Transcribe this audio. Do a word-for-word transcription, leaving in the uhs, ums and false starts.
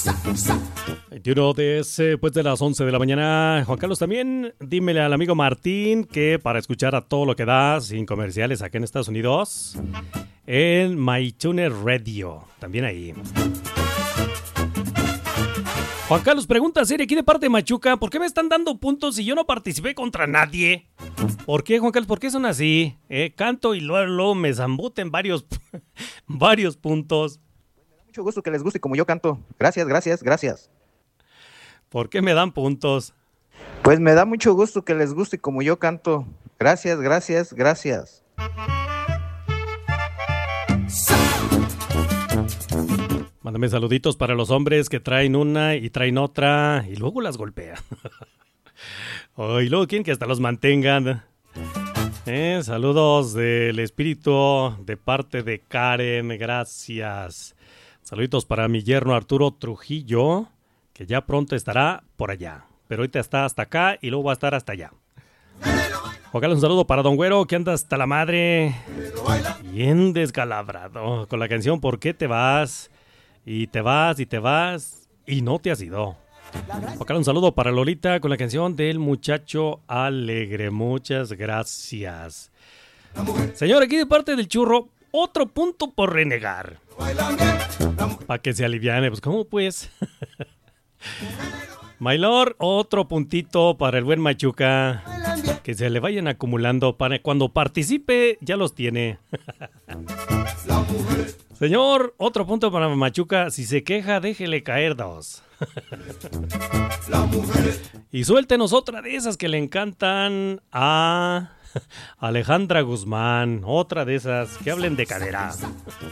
veintiuno de ese, pues de las once de la mañana. Juan Carlos, también dímele al amigo Martín que para escuchar a todo lo que da sin comerciales acá en Estados Unidos, en MyTuner Radio, también ahí. Juan Carlos pregunta seria aquí de parte de Machuca, ¿por qué me están dando puntos si yo no participé contra nadie? ¿Por qué, Juan Carlos? ¿Por qué son así? Eh, canto y luego, luego me zambuten varios, varios puntos. Me da mucho gusto que les guste como yo canto. Gracias, gracias, gracias. ¿Por qué me dan puntos? Pues me da mucho gusto que les guste como yo canto. Gracias, gracias, gracias. Mándame saluditos para los hombres que traen una y traen otra y luego las golpean. Oh, y luego quieren que hasta los mantengan. Eh, saludos del espíritu de parte de Karen, gracias. Saluditos para mi yerno Arturo Trujillo, que ya pronto estará por allá. Pero ahorita está hasta acá y luego va a estar hasta allá. Juan Carlos, un saludo para Don Güero, que anda hasta la madre. Bien descalabrado con la canción ¿Por qué te vas? Y te vas y te vas y no te has ido. Juan Carlos, un saludo para Lolita con la canción del muchacho alegre. Muchas gracias. Señor, aquí de parte del churro, otro punto por renegar. Para que se aliviane, pues ¿cómo pues? Maylor, otro puntito para el buen Machuca. Que se le vayan acumulando para cuando participe, ya los tiene. Señor, otro punto para Machuca. Si se queja, déjele caer dos. Y suéltenos otra de esas que le encantan a Alejandra Guzmán. Otra de esas que hablen de cadera.